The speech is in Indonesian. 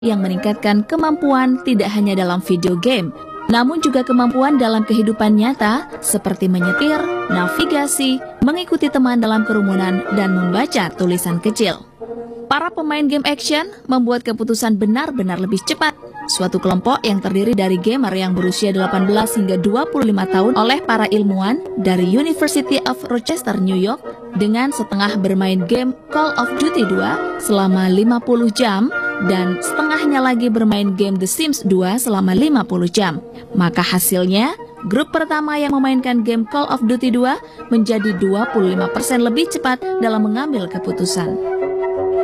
yang meningkatkan kemampuan tidak hanya dalam video game, namun juga kemampuan dalam kehidupan nyata seperti menyetir, navigasi, mengikuti teman dalam kerumunan, dan membaca tulisan kecil. Para pemain game action membuat keputusan benar-benar lebih cepat. Suatu kelompok yang terdiri dari gamer yang berusia 18 hingga 25 tahun oleh para ilmuwan dari University of Rochester, New York, dengan setengah bermain game Call of Duty 2 selama 50 jam dan setengahnya lagi bermain game The Sims 2 selama 50 jam. Maka hasilnya, grup pertama yang memainkan game Call of Duty 2 menjadi 25% lebih cepat dalam mengambil keputusan.